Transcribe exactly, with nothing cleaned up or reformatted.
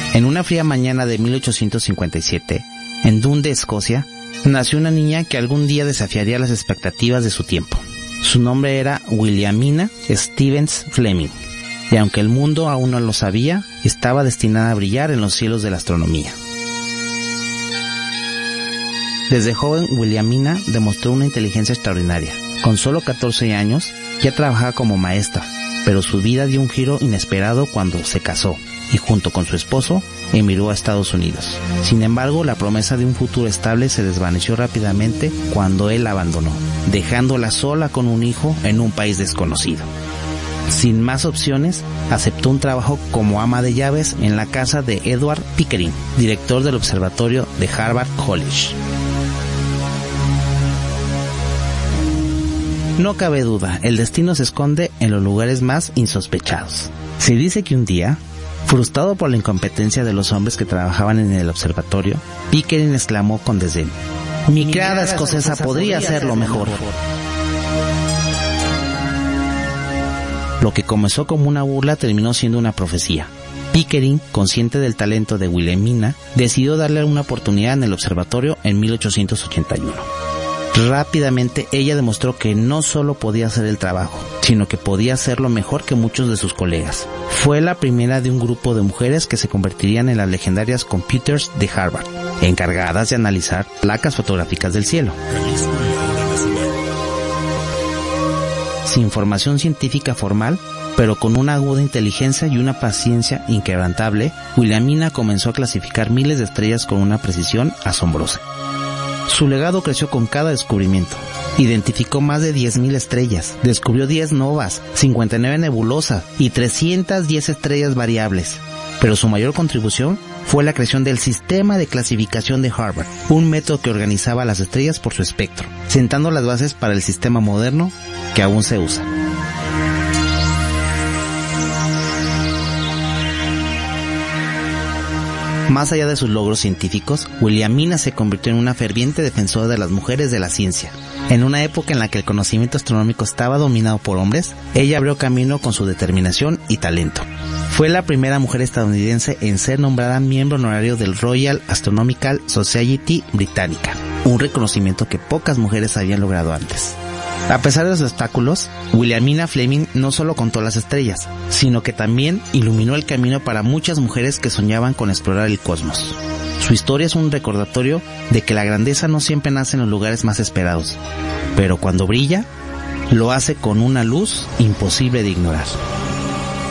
En una fría mañana de mil ochocientos cincuenta y siete, en Dundee, Escocia, nació una niña que algún día desafiaría las expectativas de su tiempo. Su nombre era Williamina Stevens Fleming, y aunque el mundo aún no lo sabía, estaba destinada a brillar en los cielos de la astronomía. Desde joven, Williamina demostró una inteligencia extraordinaria. Con solo catorce años, ya trabajaba como maestra, pero su vida dio un giro inesperado cuando se casó y junto con su esposo emigró a Estados Unidos. Sin embargo, la promesa de un futuro estable se desvaneció rápidamente cuando él la abandonó, dejándola sola con un hijo en un país desconocido. Sin más opciones, aceptó un trabajo como ama de llaves en la casa de Edward Pickering, director del observatorio de Harvard College. No cabe duda, el destino se esconde en los lugares más insospechados. Se dice que un día, frustrado por la incompetencia de los hombres que trabajaban en el observatorio, Pickering exclamó con desdén: «Mi criada escocesa podría hacerlo mejor». Lo que comenzó como una burla terminó siendo una profecía. Pickering, consciente del talento de Wilhelmina, decidió darle una oportunidad en el observatorio en mil ochocientos ochenta y uno. Rápidamente ella demostró que no solo podía hacer el trabajo, sino que podía hacerlo mejor que muchos de sus colegas. Fue la primera de un grupo de mujeres que se convertirían en las legendarias computers de Harvard, encargadas de analizar placas fotográficas del cielo. Sin formación científica formal, pero con una aguda inteligencia y una paciencia inquebrantable, Wilhelmina comenzó a clasificar miles de estrellas con una precisión asombrosa. Su legado creció con cada descubrimiento. Identificó más de diez mil estrellas, descubrió diez novas, cincuenta y nueve nebulosas y trescientas diez estrellas variables. Pero su mayor contribución fue la creación del sistema de clasificación de Harvard, un método que organizaba las estrellas por su espectro, sentando las bases para el sistema moderno que aún se usa. Más allá de sus logros científicos, Wilhelmina se convirtió en una ferviente defensora de las mujeres de la ciencia. En una época en la que el conocimiento astronómico estaba dominado por hombres, ella abrió camino con su determinación y talento. Fue la primera mujer estadounidense en ser nombrada miembro honorario del Royal Astronomical Society británica, un reconocimiento que pocas mujeres habían logrado antes. A pesar de los obstáculos, Wilhelmina Fleming no solo contó las estrellas, sino que también iluminó el camino para muchas mujeres que soñaban con explorar el cosmos. Su historia es un recordatorio de que la grandeza no siempre nace en los lugares más esperados, pero cuando brilla, lo hace con una luz imposible de ignorar.